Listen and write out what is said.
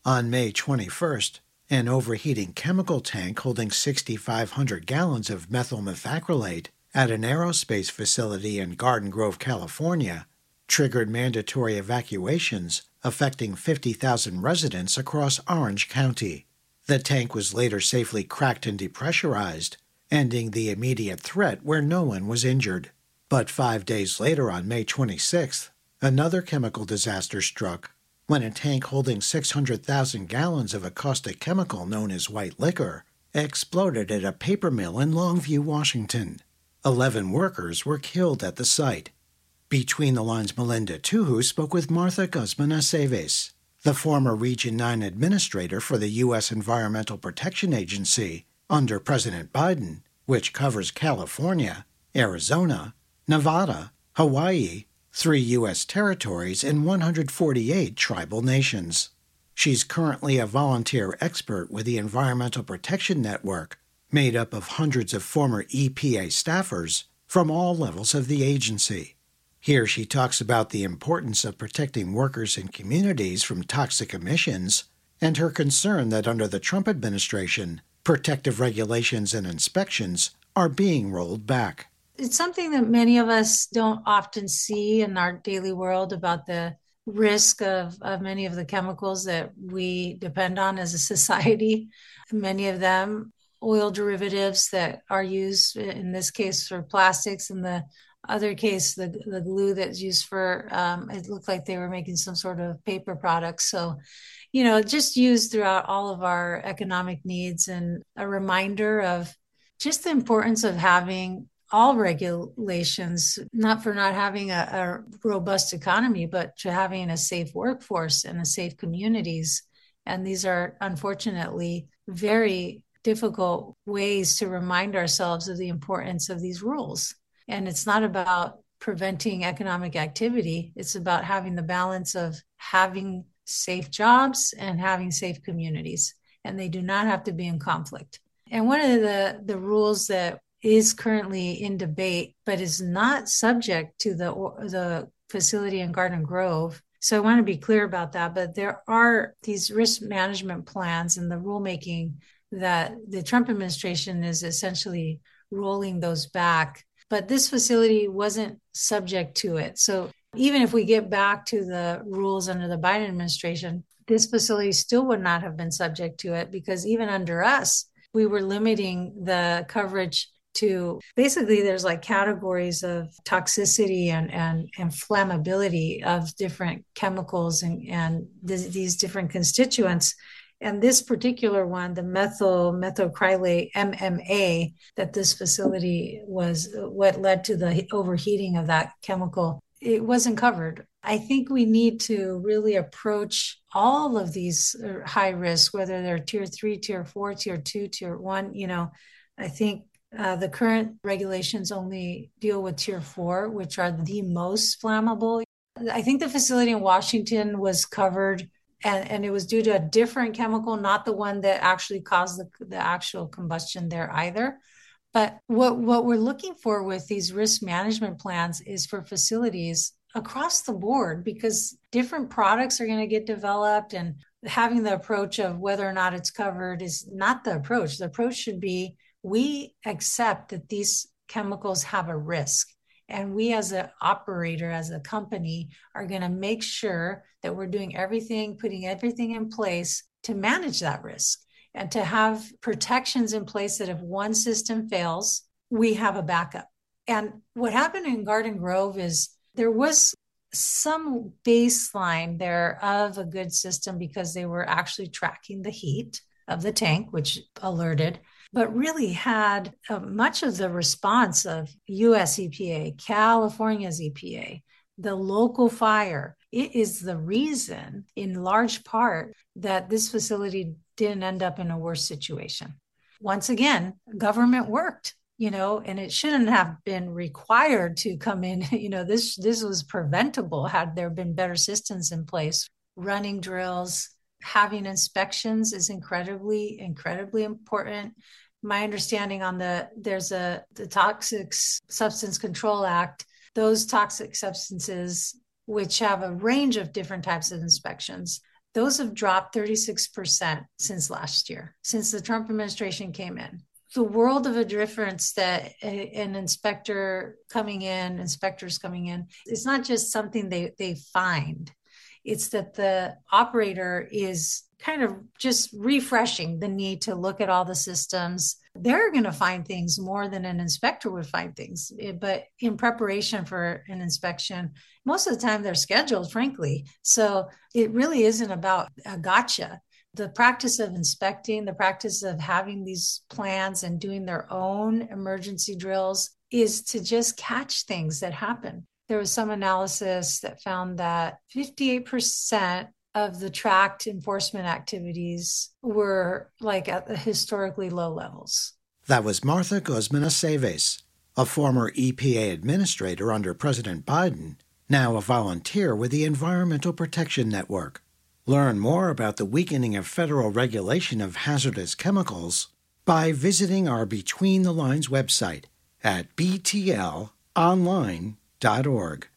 On May 21st, an overheating chemical tank holding 6,500 gallons of methyl methacrylate at an aerospace facility in Garden Grove, California, triggered mandatory evacuations affecting 50,000 residents across Orange County. The tank was later safely cracked and depressurized, ending the immediate threat where no one was injured. But 5 days later, on May 26th, another chemical disaster struck when a tank holding 600,000 gallons of a caustic chemical known as white liquor exploded at a paper mill in Longview, Washington. 11 workers were killed at the site. Between the Lines, Melinda Tuhu spoke with Martha Guzman Aceves, the former Region 9 administrator for the U.S. Environmental Protection Agency under President Biden, which covers California, Arizona, Nevada, Hawaii, 3 U.S. territories, and 148 tribal nations. She's currently a volunteer expert with the Environmental Protection Network, made up of hundreds of former EPA staffers from all levels of the agency. Here she talks about the importance of protecting workers and communities from toxic emissions and her concern that under the Trump administration, protective regulations and inspections are being rolled back. It's something that many of us don't often see in our daily world about the risk of many of the chemicals that we depend on as a society. Many of them, oil derivatives that are used, in this case, for plastics, and the other case, the glue that's used for, it looked like they were making some sort of paper products. So, just used throughout all of our economic needs, and a reminder of just the importance of having all regulations, not for not having a robust economy, but to having a safe workforce and a safe communities. And these are unfortunately very difficult ways to remind ourselves of the importance of these rules. And it's not about preventing economic activity. It's about having the balance of having safe jobs and having safe communities. And they do not have to be in conflict. And one of the rules that is currently in debate, but is not subject to the facility in Garden Grove. So I want to be clear about that. But there are these risk management plans and the rulemaking that the Trump administration is essentially rolling those back. But this facility wasn't subject to it. So even if we get back to the rules under the Biden administration, this facility still would not have been subject to it, because even under us, we were limiting the coverage to basically there's like categories of toxicity and flammability of different chemicals and these different constituents. And this particular one, the methacrylate MMA, that this facility was what led to the overheating of that chemical, it wasn't covered. I think we need to really approach all of these high risks, whether they're tier 3, tier 4, tier 2, tier 1. I think the current regulations only deal with tier 4, which are the most flammable. I think the facility in Washington was covered, and it was due to a different chemical, not the one that actually caused the actual combustion there either. But what we're looking for with these risk management plans is for facilities across the board, because different products are going to get developed, and having the approach of whether or not it's covered is not the approach. The approach should be, we accept that these chemicals have a risk. And we as an operator, as a company, are going to make sure that we're doing everything, putting everything in place to manage that risk and to have protections in place that if one system fails, we have a backup. And what happened in Garden Grove is there was some baseline there of a good system, because they were actually tracking the heat of the tank, which alerted, but really had much of the response of US EPA, California's EPA, the local fire. It is the reason, in large part, that this facility didn't end up in a worse situation. Once again, government worked, and it shouldn't have been required to come in. This was preventable had there been better systems in place. Running drills, having inspections is incredibly, incredibly important. My understanding on there's the Toxic Substance Control Act, those toxic substances, which have a range of different types of inspections, those have dropped 36% since last year, since the Trump administration came in. The world of a difference that an inspectors coming in, it's not just something they find. It's that the operator is kind of just refreshing the need to look at all the systems. They're going to find things more than an inspector would find things. But in preparation for an inspection, most of the time they're scheduled, frankly. So it really isn't about a gotcha. The practice of inspecting, the practice of having these plans and doing their own emergency drills is to just catch things that happen. There was some analysis that found that 58% of the tracked enforcement activities were like at the historically low levels. That was Martha Guzman Aceves, a former EPA administrator under President Biden, now a volunteer with the Environmental Protection Network. Learn more about the weakening of federal regulation of hazardous chemicals by visiting our Between the Lines website at btlonline.org.